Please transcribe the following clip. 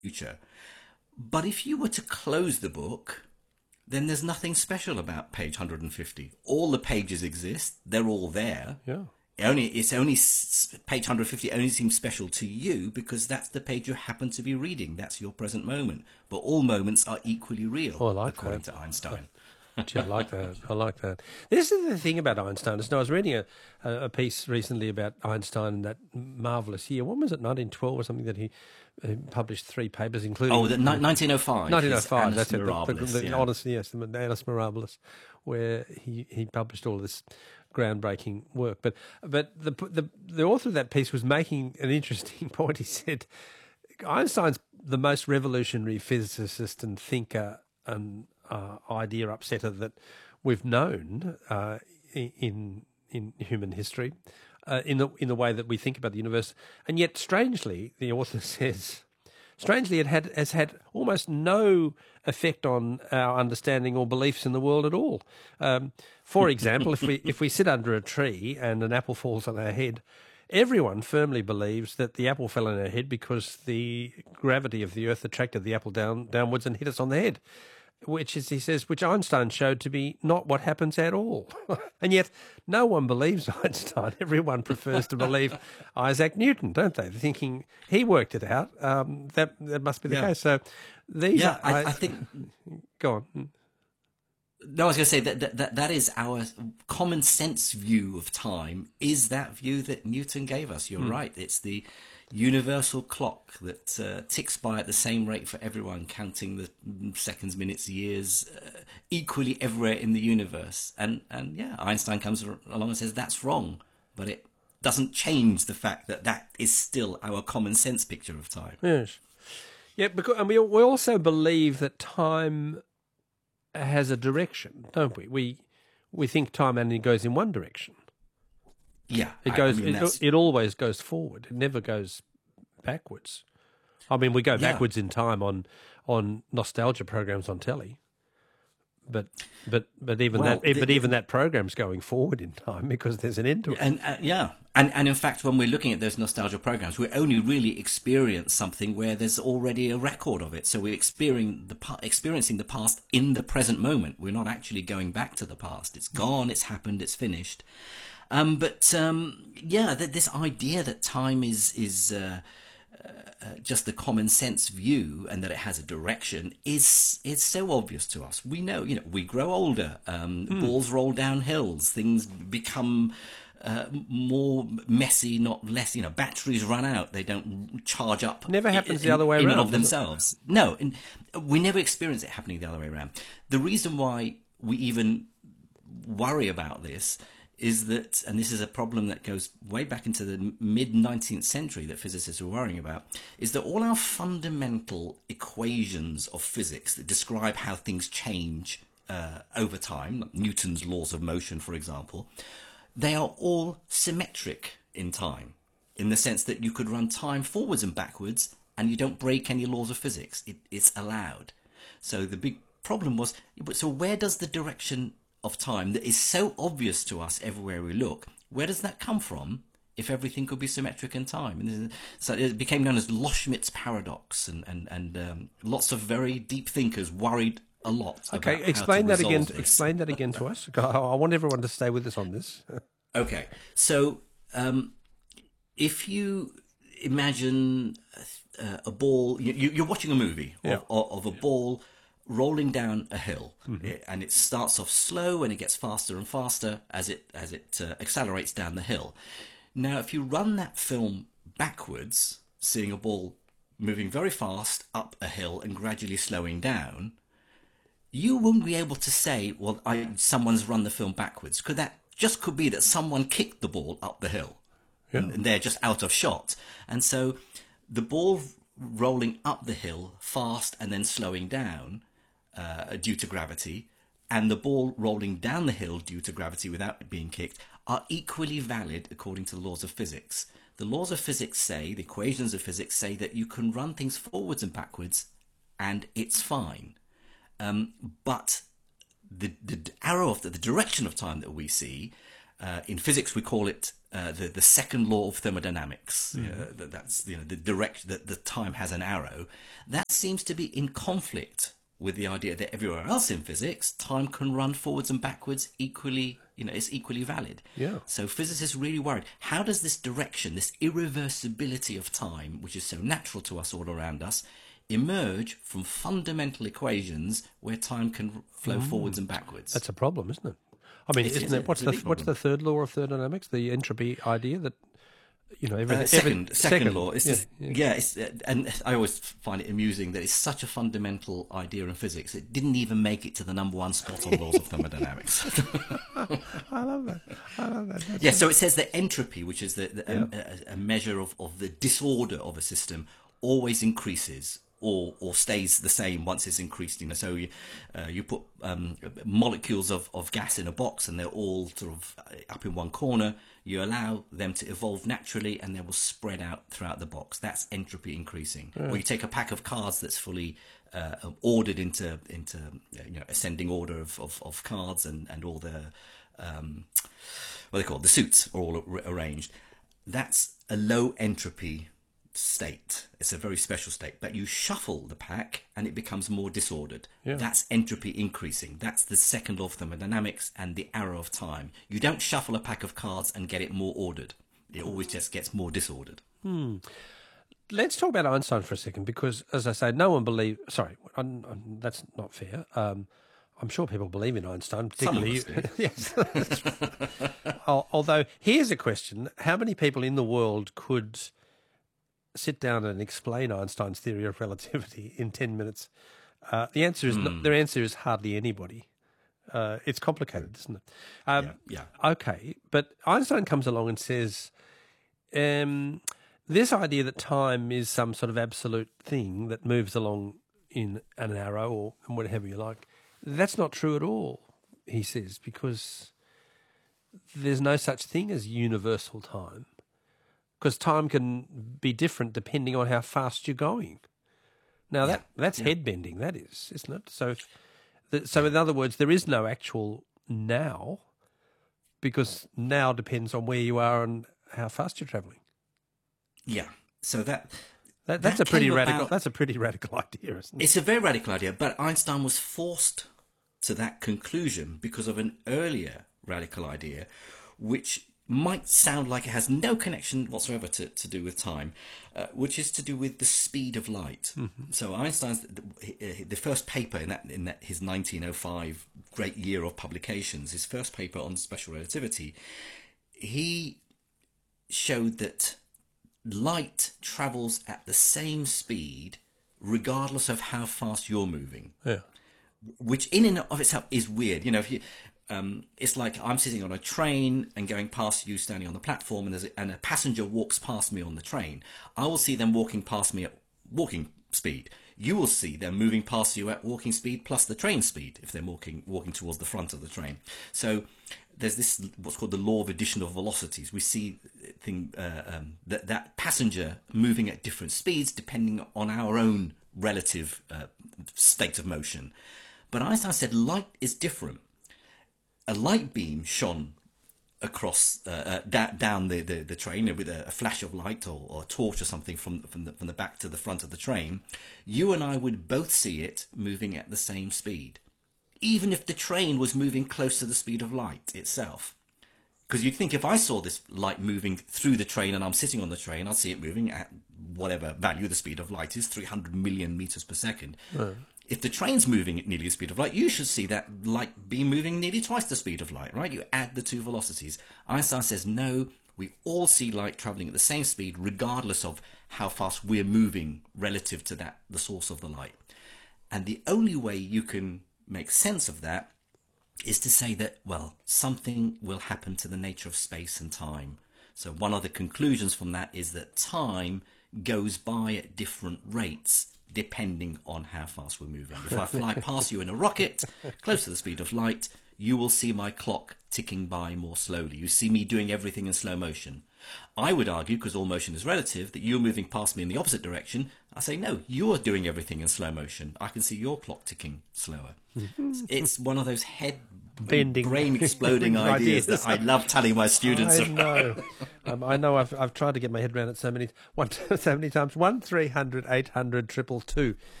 future. But if you were to close the book, then there's nothing special about page 150. All the pages exist. They're all there. Yeah. Page 150 only seems special to you because that's the page you happen to be reading. That's your present moment. But all moments are equally real, Oh, I like according that. to Einstein. Gee, I like that. I like that. This is the thing about Einstein. I was reading a piece recently about Einstein in that marvellous year. When was it, 1912 or something, that he published 3 papers, including... 1905. 1905, that's it. Mirabilis, Yes, the Annus Mirabilis, where he published all this groundbreaking work. But the author of that piece was making an interesting point. He said Einstein's the most revolutionary physicist and thinker and idea upsetter that we've known in human history, in the way that we think about the universe. And yet, strangely, the author says, it has had almost no effect on our understanding or beliefs in the world at all. For example, if we sit under a tree and an apple falls on our head, everyone firmly believes that the apple fell on our head because the gravity of the earth attracted the apple downwards and hit us on the head, which Einstein showed to be not what happens at all. And yet no one believes Einstein. Everyone prefers to believe Isaac Newton, don't they? They're thinking he worked it out. That must be the case. So these I think... Go on. No, I was going to say that is our common sense view of time, is that view that Newton gave us. You're right. It's the universal clock that ticks by at the same rate for everyone, counting the seconds, minutes, years, equally everywhere in the universe. And Einstein comes along and says that's wrong, but it doesn't change the fact that is still our common sense picture of time. Yes. Yeah, and we also believe that time has a direction, don't we? We think time only goes in one direction. Yeah, it always goes forward. It never goes backwards. I mean, we go backwards in time on nostalgia programs on telly, but even that program's going forward in time because there's an end to it. And in fact, when we're looking at those nostalgia programs, we only really experience something where there's already a record of it. So we're experiencing the past in the present moment. We're not actually going back to the past. It's gone. It's happened. It's finished. This idea that time is just the common sense view and that it has a direction is so obvious to us. We know, we grow older, balls roll down hills, things become more messy, not less. Batteries run out; they don't charge up. Never happens the other way around. In and of themselves, no, and we never experience it happening the other way around. The reason why we even worry about this is that, and this is a problem that goes way back into the mid-19th century that physicists were worrying about, is that all our fundamental equations of physics that describe how things change over time, like Newton's laws of motion, for example, they are all symmetric in time, in the sense that you could run time forwards and backwards and you don't break any laws of physics. It's allowed. So the big problem was, so where does the direction of time that is so obvious to us everywhere we look, where does that come from if everything could be symmetric in time? And so it became known as Loschmidt's paradox, and lots of very deep thinkers worried a lot. Okay, explain that again. Explain that again to us. I want everyone to stay with us on this. Okay, so if you imagine a ball, you're watching a movie of a ball rolling down a hill, and it starts off slow and it gets faster and faster as it accelerates down the hill. Now, if you run that film backwards, seeing a ball moving very fast up a hill and gradually slowing down, you won't be able to say, well, someone's run the film backwards. Could be that someone kicked the ball up the hill, and they're just out of shot. And so the ball rolling up the hill fast and then slowing down due to gravity, and the ball rolling down the hill due to gravity without being kicked, are equally valid according to the laws of physics. The laws of physics say, the equations of physics say, that you can run things forwards and backwards and it's fine. But the arrow of the direction of time that we see In physics, we call it the second law of thermodynamics. That's the direction that the time has an arrow. That seems to be in conflict with the idea that everywhere else in physics, time can run forwards and backwards equally. It's equally valid. Yeah. So physicists are really worried. How does this direction, this irreversibility of time, which is so natural to us all around us, emerge from fundamental equations where time can flow forwards and backwards? That's a problem, isn't it? I mean, isn't it? What's the third law of thermodynamics? The entropy idea that second law. And I always find it amusing that it's such a fundamental idea in physics. It didn't even make it to the number one spot on laws of thermodynamics. I love that. So it says that entropy, which is a measure of the disorder of a system, always increases or stays the same once it's increased. So you put molecules of gas in a box and they're all sort of up in one corner. You allow them to evolve naturally and they will spread out throughout the box. That's entropy increasing. Or you take a pack of cards that's fully ordered into ascending order of cards and all the what they call the suits are all arranged. That's a low entropy state. It's a very special state, but you shuffle the pack and it becomes more disordered. That's entropy increasing. That's the second law of thermodynamics and the arrow of time. You don't shuffle a pack of cards and get it more ordered. It always just gets more disordered. Let's talk about Einstein for a second, because as I say, no one believes. Sorry, that's not fair. I'm sure people believe in Einstein, particularly you. Yes. Although here's a question: how many people in the world could sit down and explain Einstein's theory of relativity in 10 minutes? The answer is their answer is hardly anybody. It's complicated, isn't it? Okay, but Einstein comes along and says this idea that time is some sort of absolute thing that moves along in an arrow or whatever you like, that's not true at all, he says, because there's no such thing as universal time. Because time can be different depending on how fast you're going. Now, that's head-bending, that is, isn't it? So in other words, there is no actual now, because now depends on where you are and how fast you're travelling. Yeah. So that's a pretty radical. That's a pretty radical idea, isn't it? It's a very radical idea, but Einstein was forced to that conclusion because of an earlier radical idea, which might sound like it has no connection whatsoever to do with time, which is to do with the speed of light. So Einstein's the first paper in that his 1905 great year of publications, his first paper on special relativity, he showed that light travels at the same speed regardless of how fast you're moving. Which in and of itself is weird. If you it's like I'm sitting on a train and going past you standing on the platform, and a passenger walks past me on the train. I will see them walking past me at walking speed. You will see them moving past you at walking speed plus the train speed if they're walking towards the front of the train. So there's this what's called the law of addition of velocities. We see that passenger moving at different speeds depending on our own relative state of motion. But Einstein said light is different. A light beam shone across down the train with a flash of light or a torch or something from the back to the front of the train. You and I would both see it moving at the same speed, even if the train was moving close to the speed of light itself. Because you'd think if I saw this light moving through the train and I'm sitting on the train, I'd see it moving at whatever value the speed of light is, 300 million meters per second. Right. If the train's moving at nearly the speed of light, you should see that light be moving nearly twice the speed of light, right? You add the two velocities. Einstein says, no, we all see light traveling at the same speed regardless of how fast we're moving relative to the source of the light. And the only way you can make sense of that is to say that, well, something will happen to the nature of space and time. So one of the conclusions from that is that time goes by at different rates depending on how fast we're moving. If I fly past you in a rocket, close to the speed of light, you will see my clock ticking by more slowly. You see me doing everything in slow motion. I would argue, because all motion is relative, that you're moving past me in the opposite direction. I say, no, you're doing everything in slow motion. I can see your clock ticking slower. It's one of those bending, brain exploding ideas that I love telling my students I about. know. I know. I've tried to get my head around it so many times. 1300 800 222